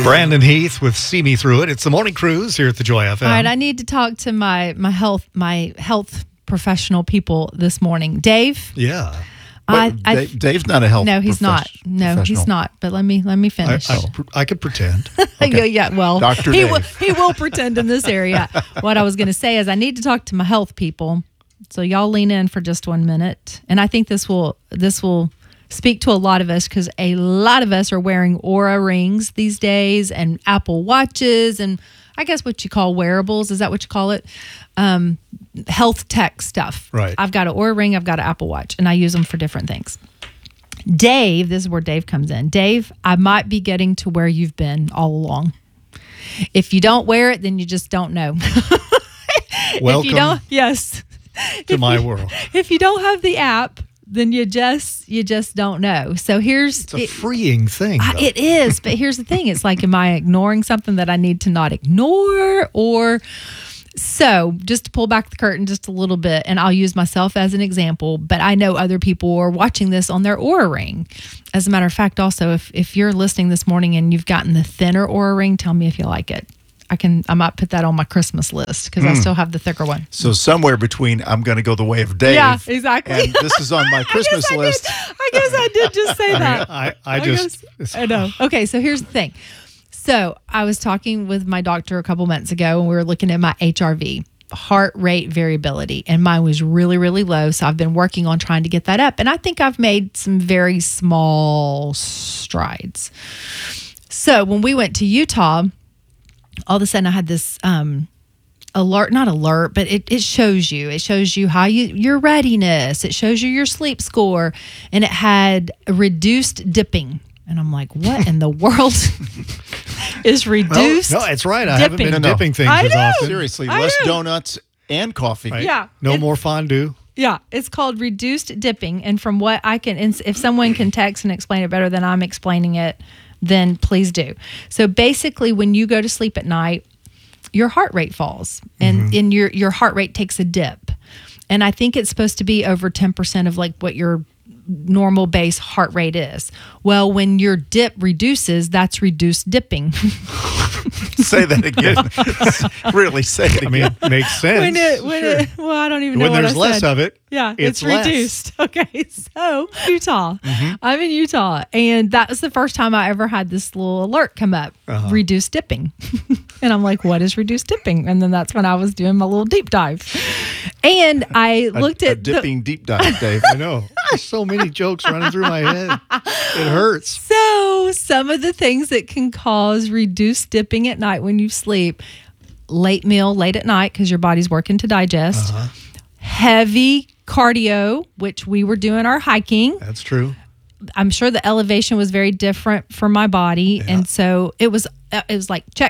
Brandon Heath with See Me Through It. It's the Morning Cruise here at the Joy FM. All right, I need to talk to my health professional people this morning. Dave? Yeah. Dave's not a health. No, he's not. No, professional. he's not. But let me finish. I could pretend. Okay. Yeah, well, Dr. he Dave. will pretend in this area. What I was going to say is I need to talk to my health people. So y'all lean in for just 1 minute, and I think this will speak to a lot of us because a lot of us are wearing Oura rings these days and Apple Watches and I guess what you call wearables. Is that what you call it? Health tech stuff. Right. I've got an Oura ring. I've got an Apple Watch, and I use them for different things. Dave, this is where Dave comes in. Dave, I might be getting to where you've been all along. If you don't wear it, then you just don't know. Welcome If you don't, yes. to my world. If you don't have the app, then you just don't know. So It's a freeing thing. though. it is, but here's the thing. It's like, am I ignoring something that I need to not ignore? Or so just to pull back the curtain just a little bit, and I'll use myself as an example, but I know other people are watching this on their Oura ring. As a matter of fact, also, if you're listening this morning and you've gotten the thinner Oura ring, tell me if you like it. I might put that on my Christmas list because I still have the thicker one. So somewhere between I'm going to go the way of Dave. Yeah, exactly. And this is on my Christmas list. I guess I did just say that. I I know. Okay, so here's the thing. So I was talking with my doctor a couple months ago, and we were looking at my HRV, heart rate variability, and mine was really, really low. So I've been working on trying to get that up, and I think I've made some very small strides. So when we went to Utah, all of a sudden I had this not alert, but it shows you how your readiness. It shows you your sleep score, and it had reduced dipping. And I'm like, what in the world is reduced? No, it's right. I dipping? haven't been dipping things I as know. often. Seriously, I less know. donuts and coffee. Right? Yeah. No more fondue. Yeah, it's called reduced dipping. And from what I can, if someone can text and explain it better than I'm explaining it, then please do. So basically, when you go to sleep at night, your heart rate falls, and your heart rate takes a dip. And I think it's supposed to be over 10% of like what your normal base heart rate is. Well, when your dip reduces, that's reduced dipping. Say that again. Really say it again. I mean, it makes sense. Well, I don't even know When what I there's said. less of it, Yeah, it's it's reduced. Okay, so Utah. I'm in Utah, and that was the first time I ever had this little alert come up, reduced dipping. And I'm like, what is reduced dipping? And then that's when I was doing my little deep dive. And I looked a at dipping deep dive, Dave. I know. There's so many jokes running through my head. It hurts. So some of the things that can cause reduced dipping at night when you sleep: late meal late at night because your body's working to digest, heavy cardio, which we were doing our hiking. That's true. I'm sure the elevation was very different for my body. Yeah. And so it was like check.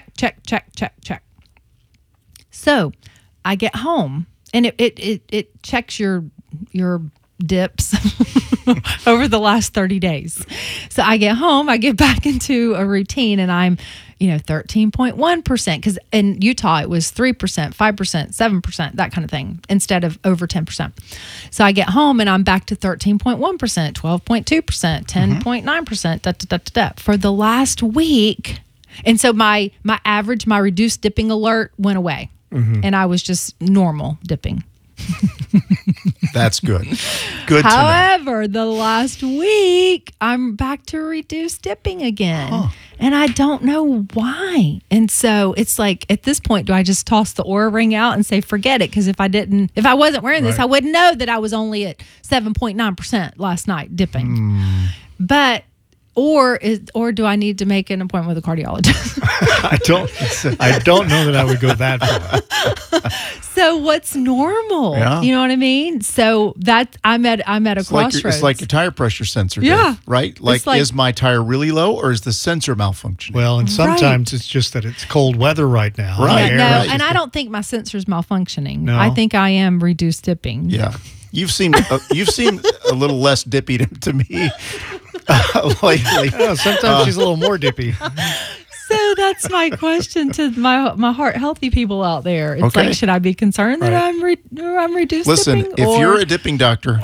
So I get home, and it checks your dips over the last 30 days. So I get home, I get back into a routine, and I'm 13.1%, because in Utah it was 3%, 5%, 7%, that kind of thing, instead of over 10%. So I get home and I'm back to 13.1%, 12.2%, 10.9%, for the last week. And so my average, my reduced dipping alert went away, and I was just normal dipping. That's good. Good to know. However, the last week, I'm back to reduced dipping again. And I don't know why. And so it's like, at this point, do I just toss the Oura ring out and say, forget it? Because if I wasn't wearing this, Right. I wouldn't know that I was only at 7.9% last night dipping. But, or do I need to make an appointment with a cardiologist? I don't know that I would go that far. So what's normal? Yeah. You know what I mean? So I'm at a crossroads. It's like your tire pressure sensor, Dave, Yeah. right? Like, is my tire really low, or is the sensor malfunctioning? Well, and sometimes it's just that it's cold weather right now. Right. The No, air- right. and I don't think my sensor's malfunctioning. No? I think I am reduced dipping. Yeah. You've seemed a little less dippy to me lately. Oh, sometimes she's a little more dippy. So that's my question to my heart healthy people out there. It's Okay. like, should I be concerned that I'm reduced Listen, dipping? if or- you're a dipping doctor,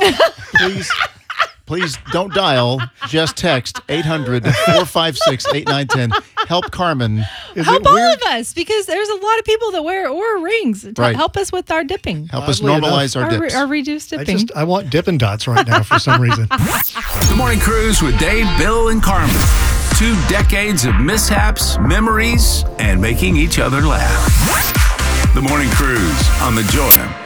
please don't dial. Just text 800-456-8910 help Carmen. Help all of us, because there's a lot of people that wear Oura rings. Right. Help us with our dipping. Help us Oddly normalize our dips. Our reduced dipping. I want Dippin' Dots right now for some reason. The Morning Cruise with Dave, Bill, and Carmen. 2 decades of mishaps, memories, and making each other laugh. The Morning Cruise on the Joy